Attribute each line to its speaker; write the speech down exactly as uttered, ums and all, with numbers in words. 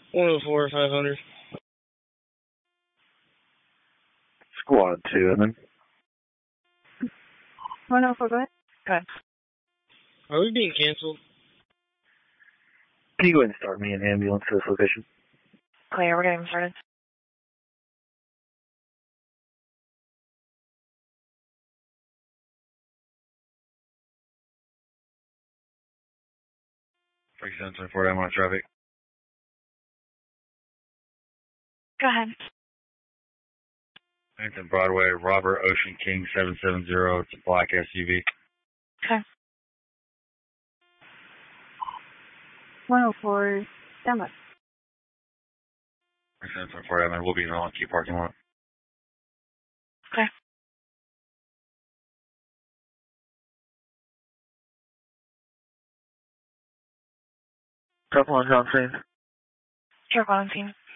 Speaker 1: one oh four, five hundred.
Speaker 2: Squad two, and then.
Speaker 3: one oh four, go ahead. Go ahead.
Speaker 1: Are we being canceled?
Speaker 2: Can you go ahead and start me an ambulance to this location?
Speaker 3: Clear, we're getting started.
Speaker 2: thirty-seven twenty-four, I'm on traffic.
Speaker 3: Go ahead.
Speaker 2: Hampton Broadway, Robert Ocean King seven seven zero. It's a black S U V.
Speaker 3: Okay. one oh four, stand by.
Speaker 2: thirty-seven twenty-four, I'm we'll be in the Long Key parking lot.
Speaker 3: Okay.
Speaker 2: Couple on John scene.
Speaker 3: Sure, on scene.